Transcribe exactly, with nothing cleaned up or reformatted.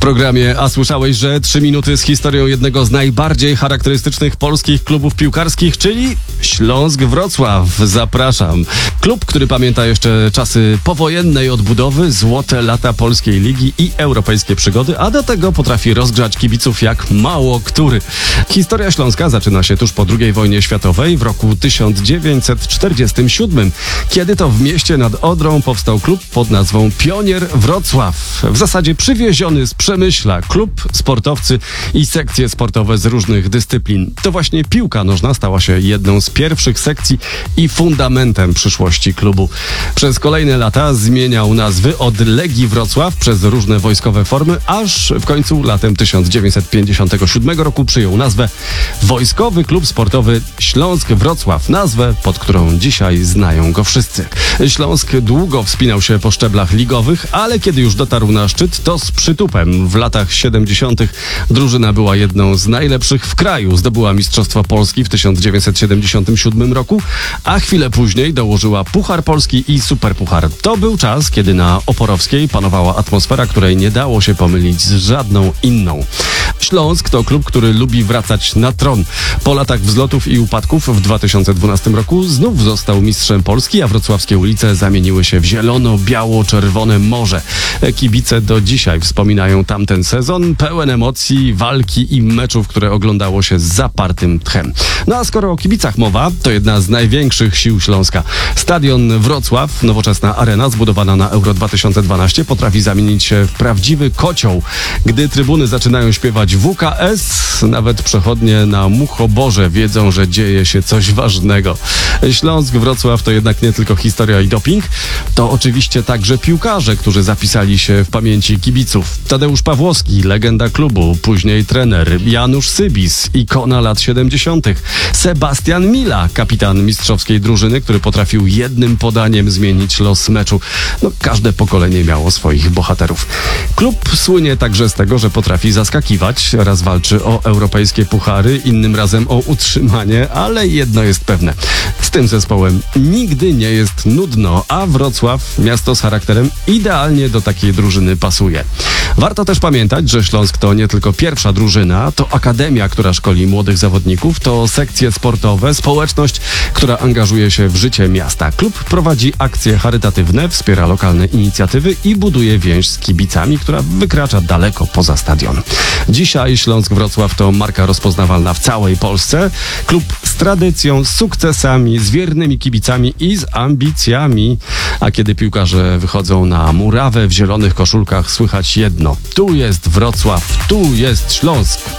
programie A słyszałeś, że trzy minuty z historią jednego z najbardziej charakterystycznych polskich klubów piłkarskich, czyli Śląsk Wrocław. Zapraszam. Klub, który pamięta jeszcze czasy powojennej odbudowy, złote lata polskiej ligi i europejskie przygody, a do tego potrafi rozgrzać kibiców jak mało który. Historia Śląska zaczyna się tuż po drugiej wojnie światowej w roku tysiąc dziewięćset czterdziestym siódmym, kiedy to w mieście nad Odrą powstał klub pod nazwą Pionier Wrocław. W zasadzie przywieziony z Przemyśla klub, sportowcy i sekcje sportowe z różnych dyscyplin. To właśnie piłka nożna stała się jedną z pierwszych sekcji i fundamentem przyszłości klubu. Przez kolejne lata zmieniał nazwy od Legii Wrocław przez różne wojskowe formy, aż w końcu latem tysiąc dziewięćset pięćdziesiątego siódmego roku przyjął nazwę Wojskowy Klub Sportowy Śląsk Wrocław, nazwę, pod którą dzisiaj znają go wszyscy. Śląsk długo wspinał się po szczeblach ligowych, ale kiedy już dotarł na szczyt, to z przytupem. W latach siedemdziesiątych drużyna była jedną z najlepszych w kraju. Zdobyła Mistrzostwo Polski w tysiąc dziewięćset siedemdziesiątym siódmym roku, a chwilę później dołożyła Puchar Polski i Superpuchar. To był czas, kiedy na Oporowskiej panowała atmosfera, której nie dało się pomylić z żadną inną. Śląsk to klub, który lubi wracać na tron. Po latach wzlotów i upadków w dwa tysiące dwunastym roku znów został mistrzem Polski, a wrocławskie ulice zamieniły się w zielono-biało-czerwone morze. Kibice do dzisiaj wspominają tamten sezon, pełen emocji, walki i meczów, które oglądało się z zapartym tchem. No a skoro o kibicach mowa, to jedna z największych sił Śląska. Stadion Wrocław, nowoczesna arena zbudowana na Euro dwa tysiące dwanaście, potrafi zamienić się w prawdziwy kocioł. Gdy trybuny zaczynają śpiewać W K S, nawet przechodnie na Muchoborze wiedzą, że dzieje się coś ważnego. Śląsk Wrocław to jednak nie tylko historia i doping, to oczywiście także piłkarze, którzy zapisali się w pamięci kibiców. Tadeusz Pawłowski, legenda klubu, później trener, Janusz Sybis, ikona lat siedemdziesiątych, Sebastian Mila, kapitan mistrzowskiej drużyny, który potrafił jednym podaniem zmienić los meczu. No, każde pokolenie miało swoich bohaterów. Klub słynie także z tego, że potrafi zaskakiwać. Raz walczy o europejskie puchary, innym razem o utrzymanie, ale jedno jest pewne. Z tym zespołem nigdy nie jest nudno, a Wrocław, miasto z charakterem, idealnie do takiej drużyny pasuje. Warto też pamiętać, że Śląsk to nie tylko pierwsza drużyna, to akademia, która szkoli młodych zawodników, to sekcje sportowe, społeczność, która angażuje się w życie miasta. Klub prowadzi akcje charytatywne, wspiera lokalne inicjatywy i buduje więź z kibicami, która wykracza daleko poza stadion. Dzisiaj Śląsk Wrocław to marka rozpoznawalna w całej Polsce. Klub z tradycją, z sukcesami, z wiernymi kibicami i z ambicjami. A kiedy piłkarze wychodzą na murawę w zielonych koszulkach, słychać jedno. Tu jest Wrocław, tu jest Śląsk.